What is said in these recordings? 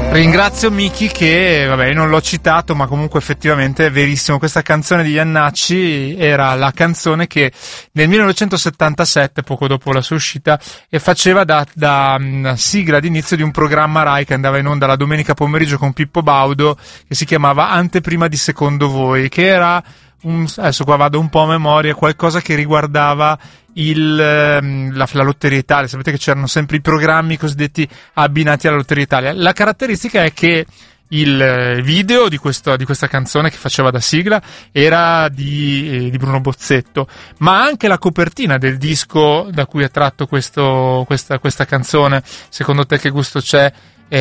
Ringrazio Miki che, vabbè, io non l'ho citato, ma comunque effettivamente è verissimo. Questa canzone di Jannacci era la canzone che nel 1977, poco dopo la sua uscita, faceva da sigla d'inizio di un programma Rai che andava in onda la domenica pomeriggio con Pippo Baudo, che si chiamava Anteprima di Secondo Voi, che era adesso qua vado un po' a memoria, qualcosa che riguardava la Lotteria Italia. Sapete che c'erano sempre i programmi cosiddetti abbinati alla Lotteria Italia. La caratteristica è che il video di questa canzone che faceva da sigla era di Bruno Bozzetto, ma anche la copertina del disco da cui è tratto questa canzone, Secondo te che gusto c'è,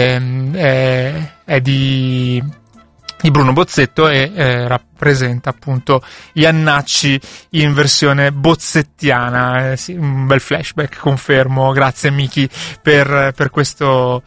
è di Bruno Bozzetto e rappresenta appunto Jannacci in versione bozzettiana. Sì, un bel flashback, confermo. Grazie Miki per questo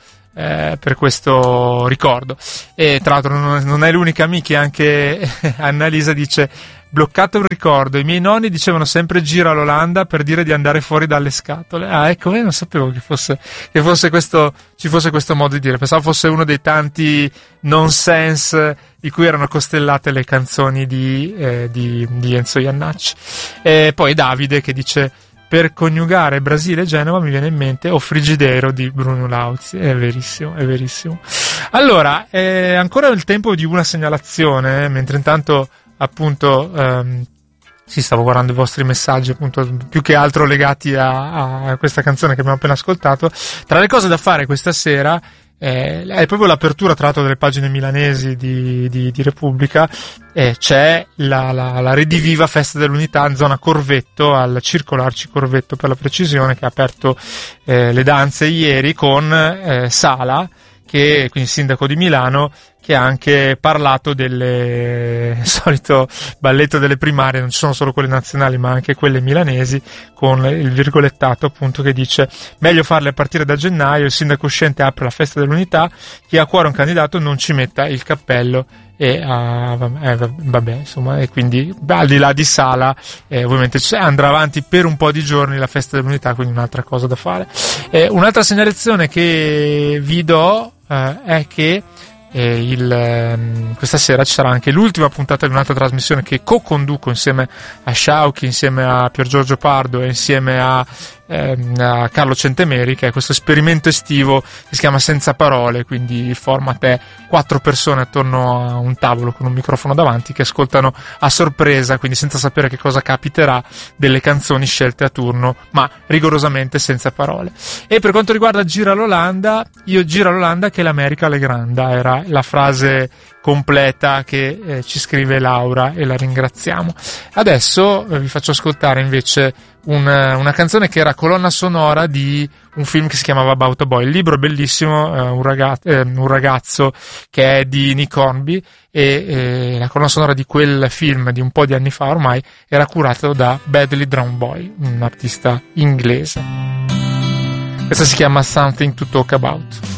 ricordo. E tra l'altro non è l'unica Miki, anche Annalisa dice: bloccato un ricordo, i miei nonni dicevano sempre gira l'Olanda per dire di andare fuori dalle scatole. Ecco, io non sapevo che fosse questo, ci fosse questo modo di dire, pensavo fosse uno dei tanti nonsense di cui erano costellate le canzoni di Enzo Jannacci. E poi Davide che dice: per coniugare Brasile e Genova mi viene in mente O Frigideiro di Bruno Lauzi. È verissimo, è verissimo. Allora, ancora il tempo di una segnalazione, mentre intanto appunto stavo guardando i vostri messaggi, appunto più che altro legati a questa canzone che abbiamo appena ascoltato. Tra le cose da fare questa sera è proprio l'apertura, tra l'altro, delle pagine milanesi di Repubblica. C'è la Rediviva Festa dell'Unità in zona Corvetto, al Circolo Arci Corvetto per la precisione, che ha aperto le danze ieri con Sala, che quindi sindaco di Milano, che ha anche parlato del solito balletto delle primarie. Non ci sono solo quelle nazionali ma anche quelle milanesi, con il virgolettato appunto che dice: meglio farle a partire da gennaio, il sindaco uscente apre la festa dell'unità, chi ha a cuore un candidato non ci metta il cappello. E vabbè, insomma, e quindi al di là di Sala ovviamente andrà avanti per un po' di giorni la festa dell'unità, quindi un'altra cosa da fare. Un'altra segnalazione che vi do è che questa sera ci sarà anche l'ultima puntata di un'altra trasmissione che co-conduco insieme a Sciauchi, insieme a Pier Giorgio Pardo e insieme a Carlo Centemeri, che è questo esperimento estivo che si chiama Senza Parole. Quindi il format è 4 persone attorno a un tavolo con un microfono davanti che ascoltano a sorpresa, quindi senza sapere che cosa capiterà, delle canzoni scelte a turno, ma rigorosamente senza parole. E per quanto riguarda Gira l'Olanda, io gira l'Olanda che l'America le granda, era la frase completa che ci scrive Laura, e la ringraziamo. Adesso vi faccio ascoltare invece una canzone che era colonna sonora di un film che si chiamava About a Boy. Il libro è bellissimo, un ragazzo che è di Nick Hornby, e la colonna sonora di quel film di un po' di anni fa ormai era curato da Badly Drawn Boy, un artista inglese. Questa si chiama Something to Talk About.